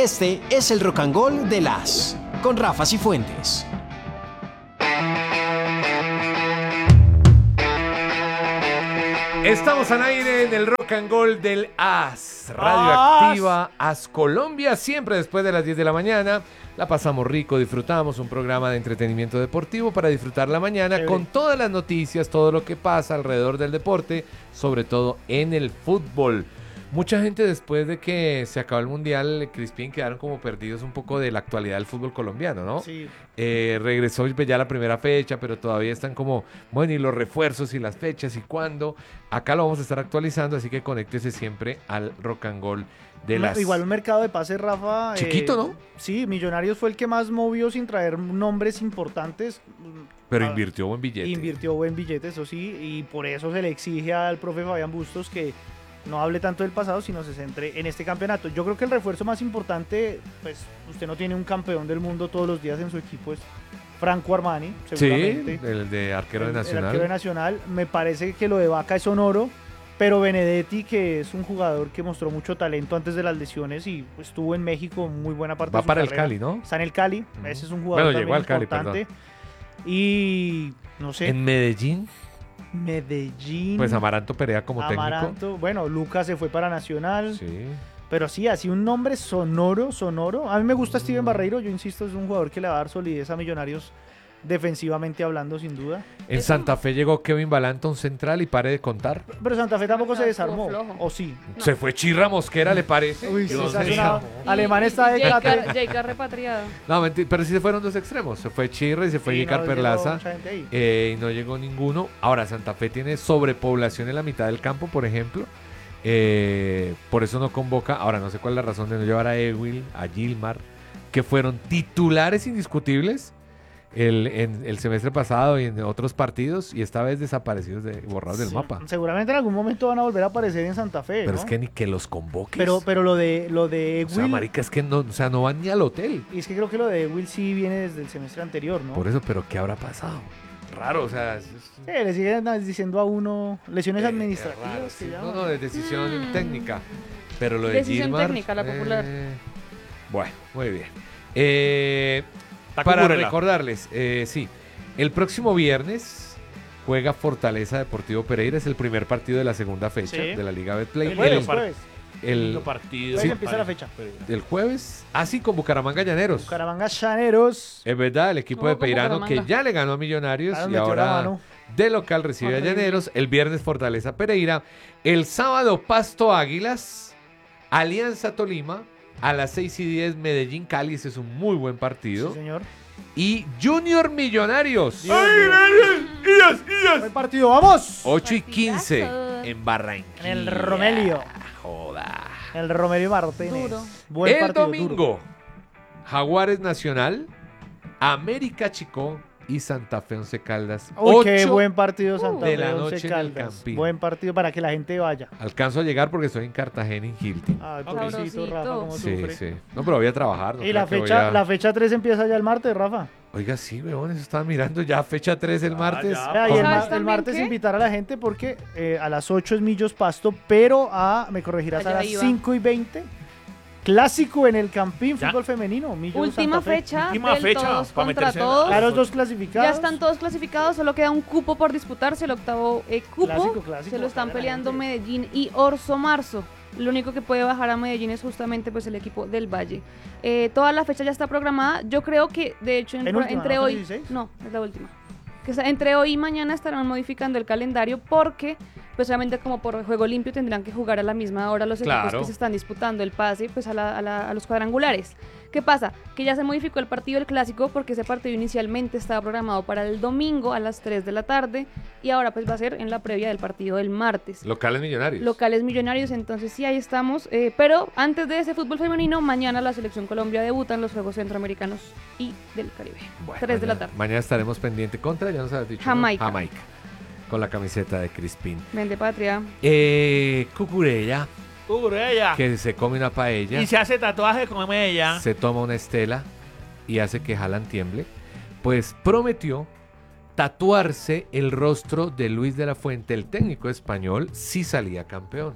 Este es el Rock and Gold de las con Rafa Cifuentes. Estamos al aire en el Rock and Gold del AS, Radioactiva AS Colombia, siempre después de las 10 de la mañana. La pasamos rico, disfrutamos un programa de entretenimiento deportivo para disfrutar la mañana con todas las noticias, todo lo que pasa alrededor del deporte, sobre todo en el fútbol. Mucha gente después de que se acabó el Mundial, Crispín, quedaron como perdidos un poco de la actualidad del fútbol colombiano, ¿no? Sí. Regresó ya la primera fecha, pero todavía están como, bueno, y los refuerzos y las fechas y cuándo. Acá lo vamos a estar actualizando, así que conéctese siempre al Rock and Roll de las... Igual un mercado de pases, Rafa. Chiquito, ¿no? Sí, Millonarios fue el que más movió sin traer nombres importantes. Pero invirtió buen billete. Invirtió buen billete, eso sí, y por eso se le exige al profe Fabián Bustos que no hable tanto del pasado, sino se centre en este campeonato. Yo creo que el refuerzo más importante, pues usted no tiene un campeón del mundo todos los días en su equipo, es Franco Armani, seguramente. Sí, el de arquero de Nacional. El arquero de Nacional. Me parece que lo de Vaca es sonoro, pero Benedetti, que es un jugador que mostró mucho talento antes de las lesiones y pues, estuvo en México muy buena parte de su carrera. Va carrera. para el Cali, ¿no? Está en el Cali, ese es un jugador también llegó al Cali, importante. Y no sé. En Medellín. Pues Amaranto Perea como técnico. Bueno, Lucas se fue para Nacional. Sí. Pero sí, así un nombre sonoro. A mí me gusta Steven Barreiro, yo insisto, es un jugador que le va a dar solidez a Millonarios defensivamente hablando, sin duda. En Santa Fe llegó Kevin Balanta, un central, y pare de contar. Pero Santa Fe tampoco se desarmó, ¿o sí? No. Se fue Chirra Mosquera, ¿le parece? Uy, sí, Alemán está de Jaica repatriado. No, mentira, pero sí se fueron dos extremos. Se fue Chirra y se fue Jaicar Perlaza. Y no llegó ninguno. Ahora, Santa Fe tiene sobrepoblación en la mitad del campo, por ejemplo. Por eso no convoca. Ahora, no sé cuál es la razón de no llevar a Ewil, a Gilmar, que fueron titulares indiscutibles en el semestre pasado y en otros partidos, y esta vez desaparecidos, borrados del mapa. Seguramente en algún momento van a volver a aparecer en Santa Fe, pero ¿no? Es que ni que los convoques. Pero lo de Ewil... O sea, marica, es que no van ni al hotel. Y es que creo que lo de Ewil sí viene desde el semestre anterior, ¿no? Por eso, pero ¿qué habrá pasado? Raro, o sea... Sí, le siguen diciendo a uno lesiones administrativas. Raro, sí. No, de decisión técnica. Pero lo de decisión Gilmar... técnica, la popular. Bueno, muy bien. Para recordarles, sí, el próximo viernes juega Fortaleza Deportivo Pereira, es el primer partido de la segunda fecha de la Liga Betplay. El jueves. El partido. Sí, empieza la fecha. El jueves, sí, con Bucaramanga Llaneros. Bucaramanga Llaneros. Es verdad, el equipo de Peirano que ya le ganó a Millonarios y ahora de local recibe a Llaneros. El viernes Fortaleza Pereira. El sábado Pasto Águilas, Alianza Tolima. A las 6:10 Medellín Cali, ese es un muy buen partido. Sí, señor. Y Junior Millonarios. Buen partido, vamos. 8:15 en Barranquilla. En el Romelio. Joda. El Romelio Martínez. Duro. Buen el partido, domingo, duro. Jaguares Nacional, América Chicó y Santa Fe Once Caldas. Uy, qué buen partido Santa Fe de la Once noche Caldas. en el Campín. Buen partido para que la gente vaya. Alcanzo a llegar porque estoy en Cartagena, en Hilton. Ay, pobrecito, Rafa, cómo sufre. Sí. No, pero voy a trabajar. Y la fecha 3 empieza ya el martes, Rafa. Oiga, sí, weón, eso estaba mirando ya fecha 3 el martes. Y el martes invitar a la gente porque a las 8 es Millos Pasto, pero me corregirás, Allá a las iba. 5:20. Clásico en el Campín, fútbol femenino. Millos, Última Santa Fe. fecha Última del fecha todos para contra meterse todos. Claro, los dos clasificados. Ya están todos clasificados, solo queda un cupo por disputarse, el octavo cupo. Clásico, se lo están ojalá la peleando gente. Medellín y Orso Marzo. Lo único que puede bajar a Medellín es justamente pues el equipo del Valle. Toda la fecha ya está programada. Yo creo que, de hecho, ¿Penúltima, entre no? hoy... 16? No, es la última. Entre hoy y mañana estarán modificando el calendario porque, pues obviamente como por juego limpio tendrán que jugar a la misma hora los equipos Claro. que se están disputando el pase pues a los cuadrangulares. ¿Qué pasa? Que ya se modificó el partido del clásico porque ese partido inicialmente estaba programado para el domingo a las 3 de la tarde y ahora pues va a ser en la previa del partido del martes. Locales Millonarios. Locales Millonarios, entonces sí, ahí estamos. Pero antes de ese fútbol femenino, mañana la Selección Colombia debuta en los Juegos Centroamericanos y del Caribe. Bueno, 3 de la tarde. Mañana estaremos pendiente contra, ya nos has dicho. Jamaica. ¿no? Jamaica. Con la camiseta de Crispín. Vende patria. Cucurella, Ella. que se come una paella, Y se hace tatuaje con ella. se toma una estela y hace que Haaland tiemble, pues prometió tatuarse el rostro de Luis de la Fuente, el técnico español, si salía campeón.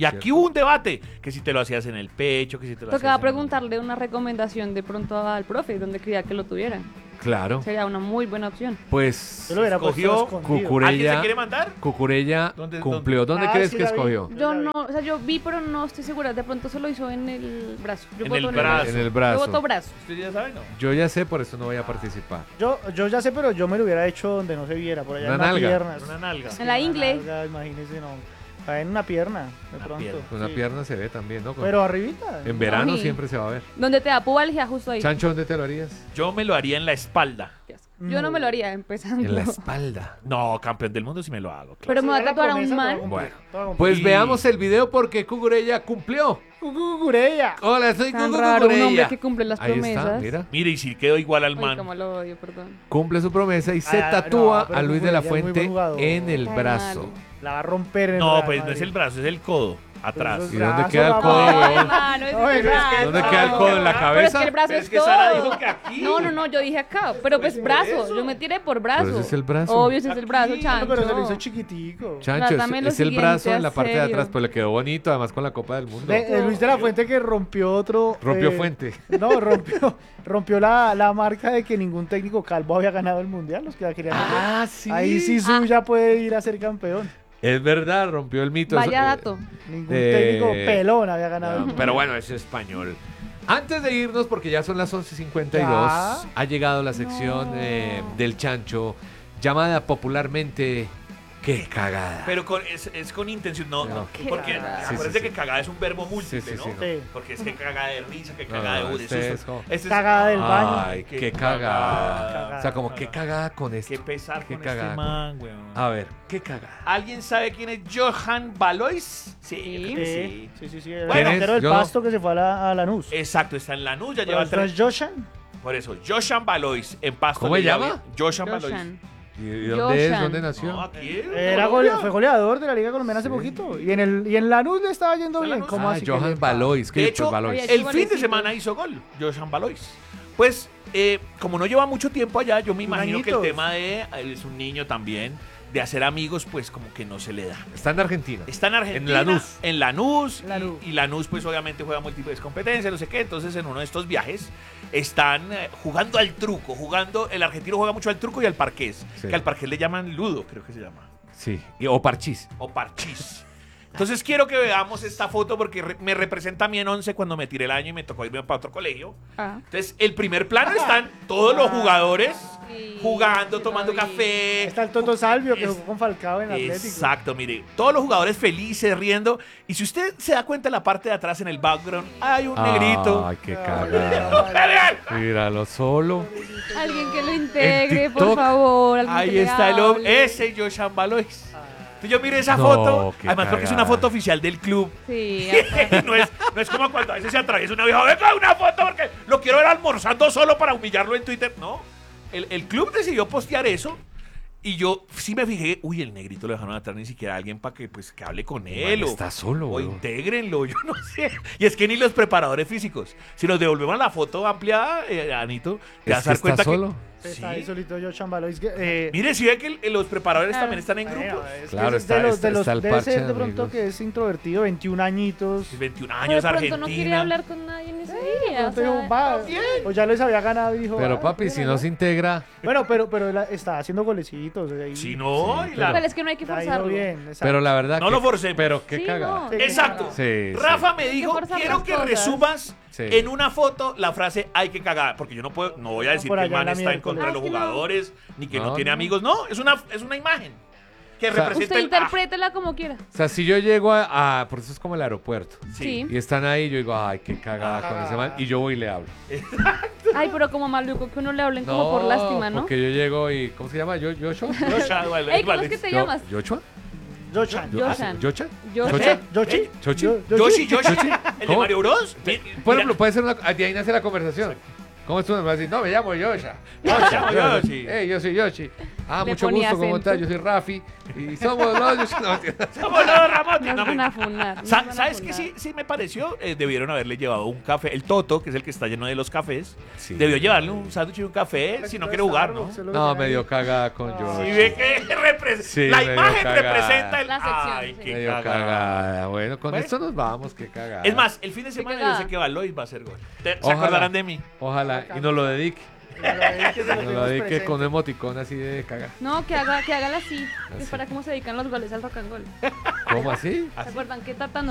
Y aquí hubo un debate, que si te lo hacías en el pecho, que si te lo Tocaba hacías en... preguntarle una recomendación de pronto al profe, donde quería que lo tuvieran. Claro. Sería una muy buena opción. Pues Yo lo hubiera puesto Escogió escondido. ¿Alguien se Cucurella, quiere mandar? Cucurella ¿Dónde- cumplió. ¿Dónde Ah, crees sí que la vi. escogió? Yo no, o sea, yo vi, pero no estoy segura. De pronto se lo hizo en el brazo. Yo En voto el brazo. En el Yo brazo. voto brazo. ¿Usted ya sabe, no? Yo ya sé, por eso no voy a participar. Yo ya sé, pero yo me lo hubiera hecho donde no se viera, por allá Una en la nalga. pierna. Una nalga. En la ingle. Nalga, imagínese, no. En una pierna, de Una pronto. pierna. Una sí. pierna se ve también, ¿no? Pero arribita. En verano Ay. siempre se va a ver. Donde te da pubalgia, justo ahí. Chancho, ¿dónde te lo harías? Yo me lo haría en la espalda. Qué asco. Yo no me lo haría empezando. En la espalda. No, campeón del mundo sí me lo hago. Claro. Pero me va a Si era tatuar a un promesa, man. todo Bueno, todo Pues Y- veamos el video porque Cucurella cumplió. Cucurella. Hola, soy Tan Cucu raro un hombre Cucurella. que cumple las Ahí promesas. está, mira. Mire, y si quedó igual al Uy, man. como lo odio, perdón. Cumple su promesa y se Ah, tatúa no, pero a Luis de la Cucurella es muy Fuente buen jugador. en el Cae brazo. mal. La va a romper en el No, Real pues no es Madrid. el brazo, es el codo. Atrás. Pero eso ¿Y es dónde brazo, queda el papá. codo, Ay, weón? hermano, es Ay, el pero es brazo. que- ¿Dónde queda el codo? ¿En la Pero es cabeza? que el brazo Pero es es que Sara todo. dijo que aquí. No, yo dije acá. Pero pues brazo. Yo me tiré por brazo. Pero ese es el brazo. Obvio, ese es el brazo, Aquí. chancho. Pero se lo hizo chiquitico. Chancho, Trátame lo es el siguiente, brazo en la ¿en parte de serio? atrás, pues le quedó bonito, además con la Copa del Mundo. Luis de la Fuente que rompió otro. Rompió fuente. No, rompió la marca de que ningún técnico calvo había ganado el mundial. Los que la querían hacer. Ah, sí. Ahí Zizou ya puede ir a ser campeón. Es verdad, rompió el mito. Vaya Eso- dato. Ningún Eh, técnico pelón había ganado el No, mundial. pero bueno, es español. Antes de irnos, porque ya son las 11:52, Ya. ha llegado la sección No. del chancho, llamada popularmente ¡Qué cagada! Pero es con intención, no. No. Porque Cagada. Sí, acuérdense sí, sí. que cagada es un verbo múltiple, Sí, sí, ¿no? sí, no. Sí. Porque es que cagada de risa, que No, cagada no, de de este susto. es como- Cagada del baño. Ay, Qué qué cagada. cagada. O sea, como qué cagada con esto. Qué pesar Qué con cagada este con- man, weón. A ver, qué cagada. ¿Alguien sabe quién es Johan Valois? Sí, Sí. creo que sí. Sí. El Bueno, delantero del yo- Pasto que se fue a Lanús. Exacto, está en Lanús, ya Pero lleva ¿esto no 3. es Joshan? Por eso, Johan Valois en Pasto. ¿Cómo le se lleva llama? bien. Johan Valois. Joshan. ¿Y dónde es? Joshan. ¿Dónde nació? No, aquí. Fue goleador de la Liga Colombiana hace poquito. Y en Lanús le estaba yendo ¿En bien. Lanús? ¿Cómo Ah, así que Johan le- Valois. ¿Qué De es pues, hecho, Valois? Había- el fin de golecito. semana hizo gol, Johan Valois. Pues, como no lleva mucho tiempo allá, yo me imagino que el añitos. tema de, él es un niño también, de hacer amigos, pues como que no se le da. Está en Argentina. Está en Argentina. En Lanús. En Lanús. Lanús. Y Lanús, pues obviamente juega múltiples competencias, no sé qué. Entonces, en uno de estos viajes, están jugando al truco. El argentino juega mucho al truco y al parqués. Sí. Que al parqués le llaman ludo, creo que se llama. Sí. O Parchís. O parchís. Entonces quiero que veamos esta foto porque me representa a mí en 11 cuando me tiré el año y me tocó irme para otro colegio. Ah. Entonces, el primer plano están todos los jugadores Sí, jugando, yo tomando lo vi. café. Está el Toto Salvio que Es- jugó con Falcao en Atlético. Exacto, mire, todos los jugadores felices, riendo. Y si usted se da cuenta en la parte de atrás, en el background, hay un negrito. Ay, qué cagada. Míralo solo. Alguien que lo integre, por TikTok. favor. alguien que Ahí le está el hombre, hable. ese Johan Valois. Entonces yo miré esa No, foto, qué además porque es una cagada. foto oficial del club. Sí, no es como cuando a veces se atraviesa una vieja, venga una foto porque lo quiero ver almorzando solo para humillarlo en Twitter. No, el club decidió postear eso y yo sí me fijé, uy, el negrito lo dejaron atrás, ni siquiera alguien para que pues que hable con él. Está solo, o weón. intégrenlo, yo no sé. Y es que ni los preparadores físicos. Si nos devolvemos la foto ampliada, Anito, te vas a dar está cuenta solo. Está ahí Sí. solito Joshan Valois. Mire, si ve que los preparadores Claro. también están en grupos. Claro, está el debe parche ser de de pronto amigos. que es introvertido, 21 añitos. 21 Pero años, de pronto Argentina. no quiere hablar con nadie en ese día. o Pronto dijo, sea, va, o ya les había ganado y dijo. Pero "Ah, papi, si no se bueno". integra, Bueno, pero él está haciendo golecitos. Ahí. Si no, Sí, y la- Pero es que no hay que Está ido forzarlo. bien. exacto. pero la verdad No que- lo forcemos. Pero qué Sí, cagada. no. Sí. Exacto. Sí, Rafa me que dijo, forzar quiero las que cosas. resumas Sí. en una foto la frase hay que cagar, porque yo no voy a decir por que el allá en man la está en miércoles. contra de los Ah, es que no. jugadores, ni que no, No, tiene no. amigos, no, es una imagen que O sea, representa Usted el interprétela como quiera. O sea, si yo llego por eso es como el aeropuerto. Sí. Y están ahí, yo digo, ay, qué cagada con ese man. Y yo voy y le hablo. Ay, pero como maluco que uno le hablen como por lástima, ¿no? Porque yo llego y, ¿cómo se llama? ¿Yoshua? Joshua, vale, Ey, ¿cómo es vale. que te llamas? ¿Yoshua? Joshan. Joshan. ¿Yocha? Joshan. Yoshi. ¿Chochi? Yoshi, el de ¿Cómo? Mario Bros. Por ejemplo, puede ser de ahí nace la conversación. ¿Cómo es tu nombre? No, me llamo Yosha. llamo Yoshi. Yo soy Yoshi. Le mucho ponía gusto, ¿cómo acento. estás? Yo soy Rafi y somos los... No, Somos los Ramones. Nos No, van a funar. nos van a ¿Sabes qué funar. sí me pareció? Debieron haberle llevado un café. El Toto, que es el que está lleno de los cafés, Sí. debió llevarle un sándwich y un café si no quiere jugar, ¿no? No, me dio cagada con George. Si ve que Sí, la me dio imagen cagada. representa el... La sección, Ay, sí. qué Me dio cagada. cagada. Bueno, con Bueno. esto nos vamos, qué cagada. Es más, el fin de semana yo cagada. sé que Balois va a hacer gol. ¿Se Ojalá. acordarán de mí? Ojalá, y nos lo dedique. Nos lo dedique con un emoticón así de cagada. No, que haga así. Así. Es para cómo se dedican los goles al rock and roll. ¿Cómo así? ¿Se acuerdan que Tata